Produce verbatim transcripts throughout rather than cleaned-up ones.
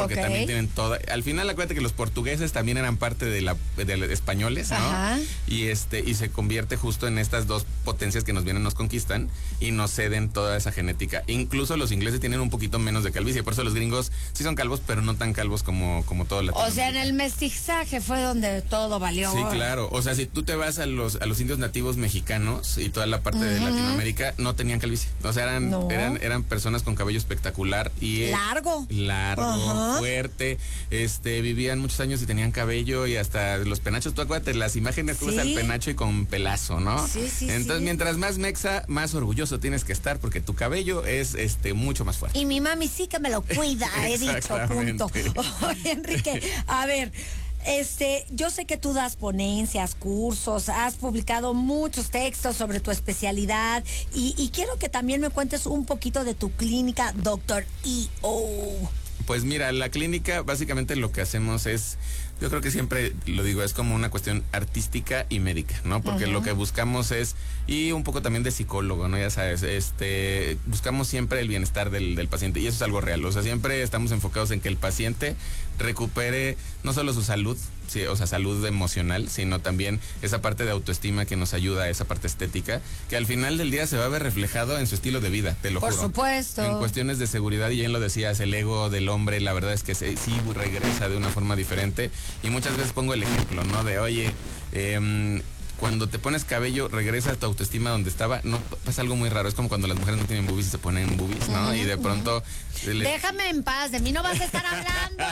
Porque Ok. también tienen toda... Al final, acuérdate que los portugueses también eran parte de la de los españoles, ¿no? Ajá. Y este y se convierte justo en estas dos potencias que nos vienen, nos conquistan y nos ceden toda esa genética. Incluso los ingleses tienen un poquito menos de calvicie, por eso los gringos sí son calvos, pero no tan calvos como, como todo O Latinoamérica. sea, en el mestizaje fue donde todo valió. Sí, claro. O sea, si tú te vas a los a los indios nativos mexicanos y toda la parte uh-huh. de Latinoamérica, no tenían calvicie. O sea, eran, no. eran, eran personas con cabello espectacular y largo. Largo, uh-huh. fuerte. Este, vivían muchos años y tenían cabello y hasta los penachos. Tú acuérdate, las imágenes tú ¿Sí? ves al penacho y con pelazo, ¿no? Sí, sí, Entonces, sí. mientras más mexa, más orgulloso tienes que estar porque tu cabello es este mucho más fuerte. Y mi mami sí que me lo cuida, he dicho, punto. Oye, Enrique, a ver, este, yo sé que tú das ponencias, cursos, has publicado muchos textos sobre tu especialidad y, y quiero que también me cuentes un poquito de tu clínica, doctor E O. Pues mira, la clínica básicamente lo que hacemos es, yo creo que siempre lo digo, es como una cuestión artística y médica, ¿no? Porque uh-huh. lo que buscamos es, y un poco también de psicólogo, ¿no? Ya sabes, este, buscamos siempre el bienestar del, del paciente y eso es algo real, o sea, siempre estamos enfocados en que el paciente recupere no solo su salud, sí, o sea, salud emocional, sino también esa parte de autoestima que nos ayuda, esa parte estética, que al final del día se va a ver reflejado en su estilo de vida, te lo Por juro. Por supuesto. En cuestiones de seguridad, y bien lo decías, el ego del hombre, la verdad es que se, sí regresa de una forma diferente, y muchas veces pongo el ejemplo, ¿no? De, oye, eh, cuando te pones cabello, regresa tu autoestima donde estaba. No, pasa algo muy raro. Es como cuando las mujeres no tienen boobies y se ponen boobies, ¿no? Uh-huh. Y de pronto... Le... Déjame en paz, de mí no vas a estar hablando,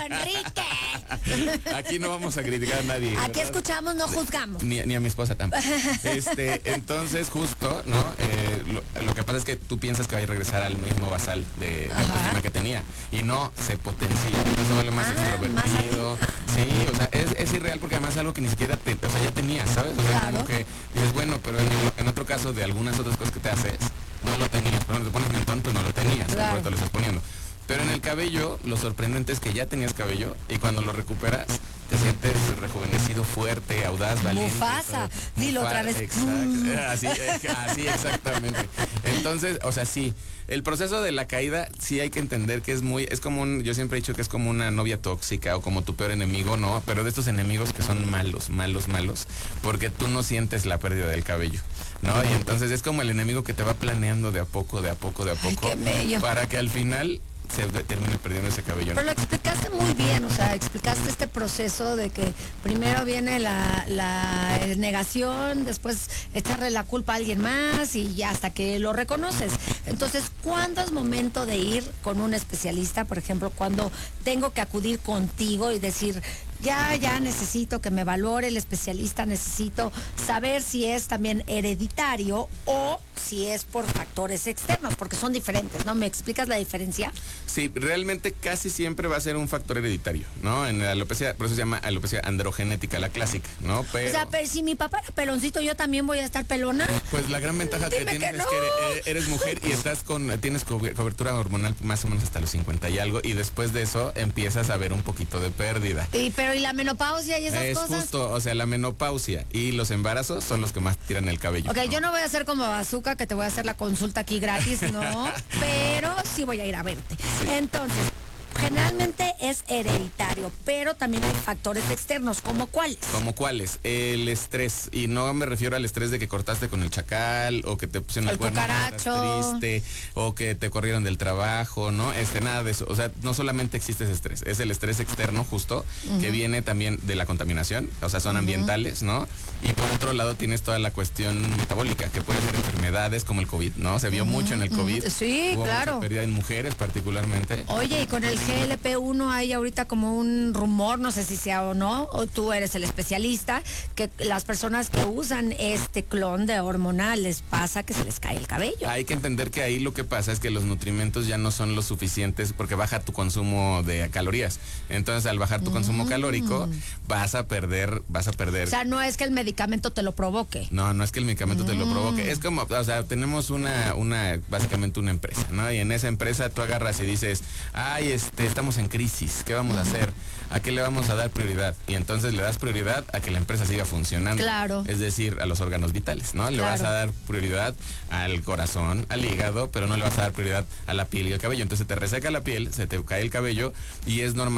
Enrique. Aquí no vamos a criticar a nadie. Aquí ¿verdad? Escuchamos, no juzgamos. Ni, ni a mi esposa tampoco. Este, entonces, justo, ¿no? Eh, lo, lo que pasa es que tú piensas que va a regresar al mismo basal de la autoestima que tenía. Y no, se potencia. Entonces vale más ah, extrovertido. Más sí, o sea, es, es irreal porque además es algo que ni siquiera te, o sea, ya tenías, ¿sabes? O sea, claro. Como que dices, bueno, pero en, en otro caso de algunas otras cosas que te haces, no lo tenías. Pero te pones mentón, pues no lo tenías, claro. Te lo estás poniendo. Pero en el cabello, lo sorprendente es que ya tenías cabello y cuando lo recuperas, te sientes rejuvenecido, fuerte, audaz, valiente. Mufasa, dilo otra vez. Exacto, así, así exactamente. Entonces, o sea, sí, el proceso de la caída sí hay que entender que es muy, es como un, yo siempre he dicho que es como una novia tóxica o como tu peor enemigo, ¿no? Pero de estos enemigos que son malos, malos, malos, porque tú no sientes la pérdida del cabello, ¿no? Y entonces es como el enemigo que te va planeando de a poco, de a poco, de a poco, ay, qué bello. Para que al final se termine perdiendo ese cabello. Pero lo explicaste muy bien, o sea, explicaste este proceso de que primero viene la, la negación, después echarle la culpa a alguien más y ya hasta que lo reconoces. Entonces, ¿cuándo es momento de ir con un especialista? Por ejemplo, cuando tengo que acudir contigo y decir, ya, ya necesito que me valore el especialista, necesito saber si es también hereditario o si es por factores externos, porque son diferentes, ¿no? ¿Me explicas la diferencia? Sí, realmente casi siempre va a ser un factor hereditario, ¿no? En la alopecia, por eso se llama alopecia androgenética, la clásica, ¿no? Pero, o sea, pero si mi papá era peloncito, ¿yo también voy a estar pelona? Pues la gran ventaja que tienes que no. es que eres mujer y estás con, tienes cobertura hormonal más o menos hasta los cincuenta y algo, y después de eso empiezas a ver un poquito de pérdida. Y pero ¿y la menopausia y esas es cosas? Es justo, o sea, la menopausia y los embarazos son los que más tiran el cabello. Ok, ¿no? Yo no voy a hacer como Azúcar, que te voy a hacer la consulta aquí gratis, no, pero sí voy a ir a verte. Sí. Entonces, generalmente es hereditario, pero también hay factores externos, ¿como cuáles? ¿Como cuáles? El estrés, y no me refiero al estrés de que cortaste con el chacal, o que te pusieron el, el cuerno, cucaracho, triste, o que te corrieron del trabajo, ¿no? Este, nada de eso, o sea, no solamente existe ese estrés, es el estrés externo justo, uh-huh. que viene también de la contaminación, o sea, son uh-huh. ambientales, ¿no? Y por otro lado tienes toda la cuestión metabólica, que puede ser enfermedades como el COVID, ¿no? Se vio uh-huh. mucho en el COVID. Uh-huh. Sí, hubo claro. Mucha pérdida en mujeres particularmente. Oye, y con el G L P uno hay ahorita como un rumor, no sé si sea o no, o tú eres el especialista, que las personas que usan este clon de hormonal les pasa que se les cae el cabello. Hay que entender que ahí lo que pasa es que los nutrimentos ya no son los suficientes porque baja tu consumo de calorías. Entonces, al bajar tu mm. consumo calórico, vas a perder, vas a perder. O sea, no es que el medicamento te lo provoque. No, no es que el medicamento mm. te lo provoque. Es como, o sea, tenemos una, una, básicamente una empresa, ¿no? Y en esa empresa tú agarras y dices, ay, este, estamos en crisis, ¿qué vamos a hacer? ¿A qué le vamos a dar prioridad? Y entonces le das prioridad a que la empresa siga funcionando. Claro. Es decir, a los órganos vitales, ¿no? Le claro. vas a dar prioridad al corazón, al hígado, pero no le vas a dar prioridad a la piel y al cabello. Entonces te reseca la piel, se te cae el cabello y es normal